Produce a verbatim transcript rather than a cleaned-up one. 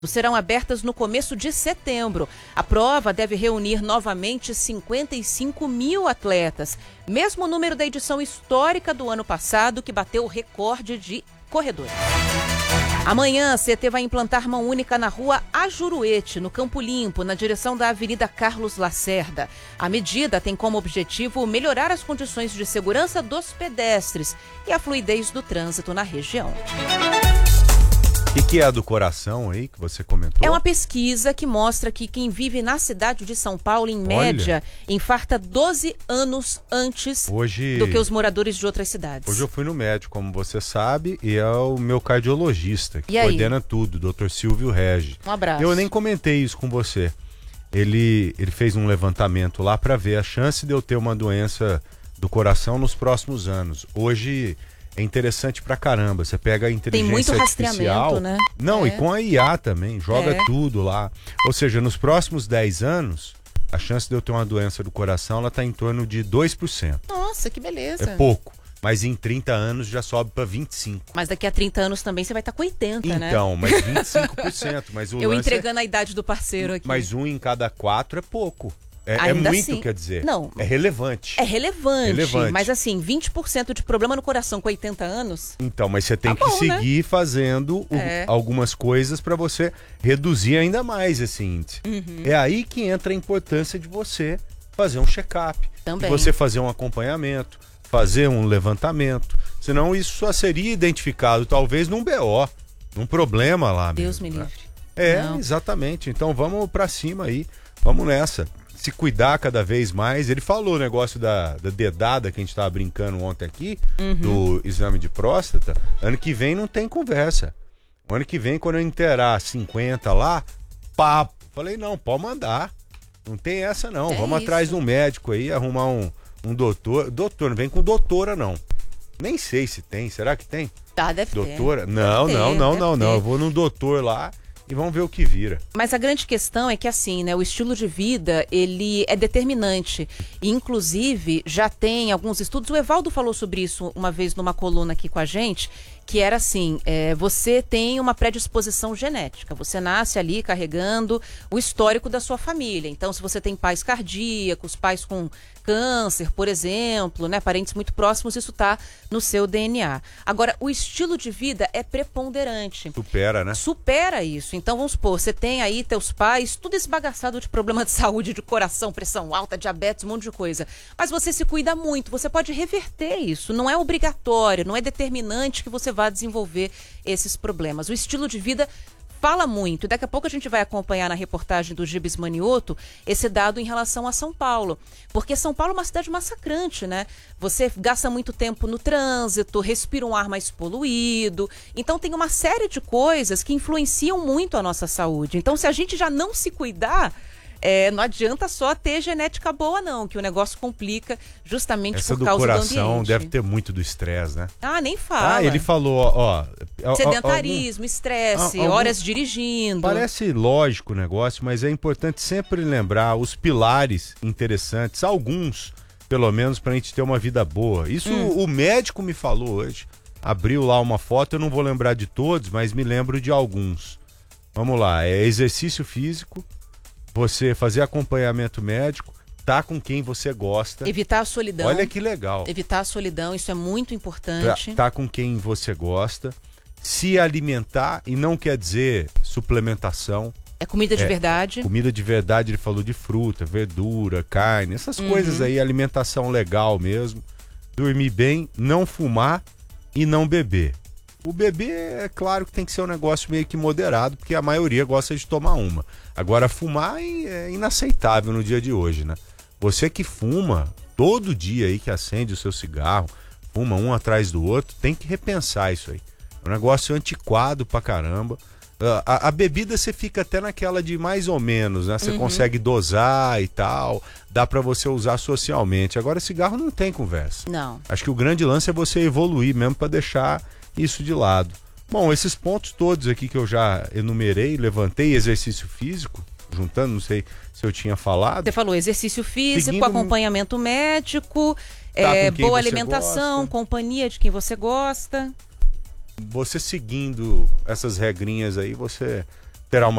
serão abertas no começo de setembro. A prova deve reunir novamente cinquenta e cinco mil atletas, mesmo número da edição histórica do ano passado, que bateu o recorde de corredores. Amanhã, a C T vai implantar mão única na rua Ajuruete, no Campo Limpo, na direção da Avenida Carlos Lacerda. A medida tem como objetivo melhorar as condições de segurança dos pedestres e a fluidez do trânsito na região. O que, que é a do coração aí que você comentou? É uma pesquisa que mostra que quem vive na cidade de São Paulo, em média, Olha, infarta doze anos antes hoje, do que os moradores de outras cidades. Hoje eu fui no médico, como você sabe, e é o meu cardiologista, que e coordena aí? tudo, doutor Silvio Regi. Um abraço. Eu nem comentei isso com você. Ele, ele fez um levantamento lá para ver a chance de eu ter uma doença do coração nos próximos anos. Hoje... é interessante pra caramba, você pega a inteligência Tem muito artificial, rastreamento, né? Não, é. e com a I A também, joga é. tudo lá. Ou seja, nos próximos dez anos, a chance de eu ter uma doença do coração, ela tá em torno de dois por cento. Nossa, que beleza. É pouco, mas em trinta anos já sobe pra vinte e cinco por cento. Mas daqui a trinta anos também você vai estar com oitenta, então, né? Então, mas vinte e cinco por cento. Mas o Eu lance entregando é... a idade do parceiro aqui. Mas um em cada quatro é pouco. É, é Ainda muito, assim, quer dizer. Não. É relevante. É relevante, relevante. Mas assim, vinte por cento de problema no coração com oitenta anos. Então, mas você tem tá que bom, seguir né? fazendo o, é. algumas coisas para você reduzir ainda mais esse índice. Uhum. É aí que entra a importância de você fazer um check-up. Também. De você fazer um acompanhamento, fazer um levantamento. Senão isso só seria identificado talvez num B O, num problema lá Deus mesmo, me né? livre. É, Não. exatamente. Então vamos para cima aí. Vamos nessa. Se cuidar cada vez mais. Ele falou o negócio da, da dedada que a gente tava brincando ontem aqui, uhum. do exame de próstata. Ano que vem não tem conversa. O ano que vem, quando eu inteirar cinquenta lá, papo. Falei, não, pode mandar. Não tem essa não. É Vamos isso. atrás de um médico aí, arrumar um, um doutor. Doutor, não vem com doutora não. Nem sei se tem. Será que tem? Tá, deve doutora? ter. Não, deve não, ter, não, deve não, ter. não. Eu vou num doutor lá. E vamos ver o que vira. Mas a grande questão é que assim, né, o estilo de vida, ele é determinante. E, inclusive, já tem alguns estudos, o Evaldo falou sobre isso uma vez numa coluna aqui com a gente, que era assim, é, você tem uma predisposição genética, você nasce ali carregando o histórico da sua família. Então, se você tem pais cardíacos, pais com câncer, por exemplo, né, parentes muito próximos, isso está no seu D N A. Agora, o estilo de vida é preponderante. Supera, né? Supera isso. Então, vamos supor, você tem aí teus pais, tudo esbagaçado de problema de saúde, de coração, pressão alta, diabetes, um monte de coisa. Mas você se cuida muito, você pode reverter isso. Não é obrigatório, não é determinante que você vá desenvolver esses problemas. O estilo de vida fala muito. E daqui a pouco a gente vai acompanhar na reportagem do Gibes Manioto esse dado em relação a São Paulo. Porque São Paulo é uma cidade massacrante, né? Você gasta muito tempo no trânsito, respira um ar mais poluído. Então tem uma série de coisas que influenciam muito a nossa saúde. Então se a gente já não se cuidar... É, não adianta só ter genética boa, não, que o negócio complica justamente Essa por causa do ambiente. Essa do coração deve ter muito do estresse, né? Ah, nem fala. Ah, ele falou, ó... ó sedentarismo, estresse, algum, horas dirigindo. Parece lógico o negócio, mas é importante sempre lembrar os pilares interessantes, alguns, pelo menos, pra gente ter uma vida boa. Isso hum. o médico me falou hoje. Abriu lá uma foto, eu não vou lembrar de todos, mas me lembro de alguns. Vamos lá, é exercício físico, você fazer acompanhamento médico, tá com quem você gosta. Evitar a solidão. Olha que legal. Evitar a solidão, isso é muito importante. Tá, tá com quem você gosta. Se alimentar, e não quer dizer suplementação. É comida de é, verdade. Comida de verdade, ele falou de fruta, verdura, carne, essas uhum. coisas aí, alimentação legal mesmo. Dormir bem, não fumar e não beber. O beber, é claro que tem que ser um negócio meio que moderado, porque a maioria gosta de tomar uma. Agora, fumar é inaceitável no dia de hoje, né? Você que fuma todo dia aí, que acende o seu cigarro, fuma um atrás do outro, tem que repensar isso aí. É um negócio antiquado pra caramba. A, a bebida você fica até naquela de mais ou menos, né? Você uhum. consegue dosar e tal, dá pra você usar socialmente. Agora, cigarro não tem conversa. Não. Acho que o grande lance é você evoluir mesmo pra deixar isso de lado. Bom, esses pontos todos aqui que eu já enumerei, levantei, exercício físico, juntando, não sei se eu tinha falado. Você falou exercício físico, Seguindo... acompanhamento médico, tá é, boa alimentação, gosta. companhia de quem você gosta. Você seguindo essas regrinhas aí, você terá uma